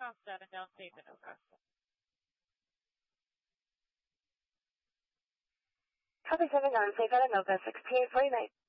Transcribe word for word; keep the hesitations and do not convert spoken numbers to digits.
Costa and downstate Minoka. Copy seven nine, Safe Anoka, six P eight forty-nine.